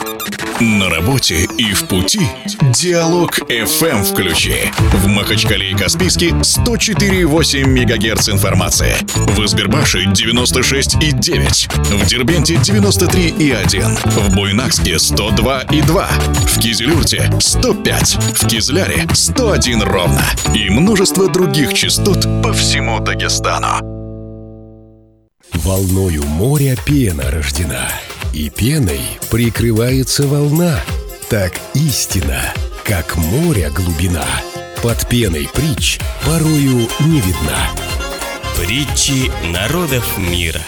На работе и в пути Диалог FM включи. В Махачкале и Каспийске 104,8 МГц информации. В Избербаше 96,9. В Дербенте 93,1. В Буйнакске 102,2. В Кизилюрте 105. В Кизляре 101 ровно. И множество других частот по всему Дагестану. Волною моря пена рождена, и пеной прикрывается волна. Так истина, как моря глубина, под пеной притч порою не видна. Притчи народов мира.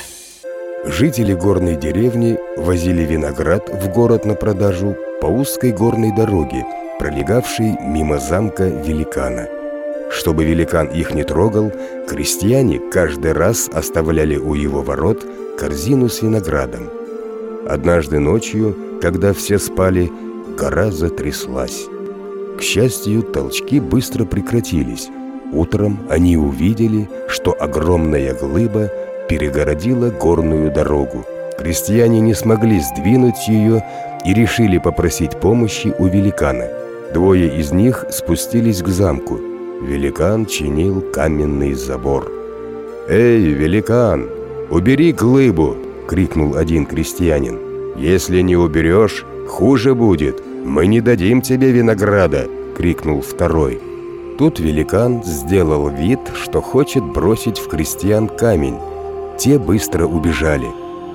Жители горной деревни возили виноград в город на продажу по узкой горной дороге, пролегавшей мимо замка великана. Чтобы великан их не трогал, крестьяне каждый раз оставляли у его ворот корзину с виноградом. Однажды ночью, когда все спали, гора затряслась. К счастью, толчки быстро прекратились. Утром они увидели, что огромная глыба перегородила горную дорогу. Крестьяне не смогли сдвинуть ее и решили попросить помощи у великана. Двое из них спустились к замку. Великан чинил каменный забор. «Эй, великан, убери глыбу!» — крикнул один крестьянин. «Если не уберешь, хуже будет. Мы не дадим тебе винограда!» — крикнул второй. Тут великан сделал вид, что хочет бросить в крестьян камень. Те быстро убежали.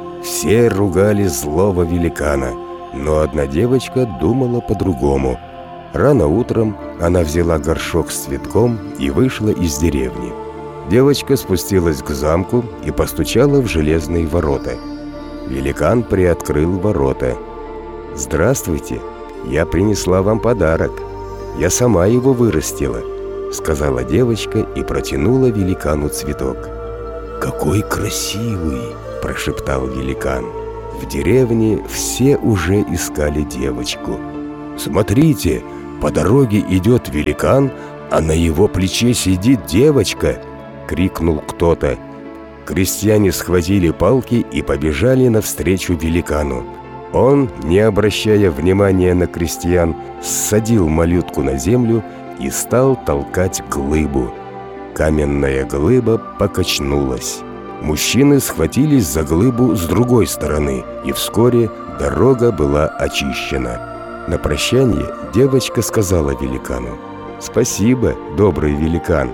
Все ругали злого великана, но одна девочка думала по-другому. Рано утром она взяла горшок с цветком и вышла из деревни. Девочка спустилась к замку и постучала в железные ворота. Великан приоткрыл ворота. «Здравствуйте, я принесла вам подарок. Я сама его вырастила», — сказала девочка и протянула великану цветок. «Какой красивый!» — прошептал великан. В деревне все уже искали девочку. «Смотрите, по дороге идет великан, а на его плече сидит девочка!» — крикнул кто-то. Крестьяне схватили палки и побежали навстречу великану. Он, не обращая внимания на крестьян, ссадил малютку на землю и стал толкать глыбу. Каменная глыба покачнулась. Мужчины схватились за глыбу с другой стороны, и вскоре дорога была очищена. На прощание девочка сказала великану: «Спасибо, добрый великан».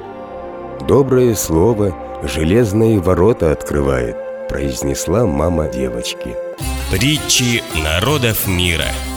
«Доброе слово железные ворота открывает», — произнесла мама девочки. Притчи народов мира.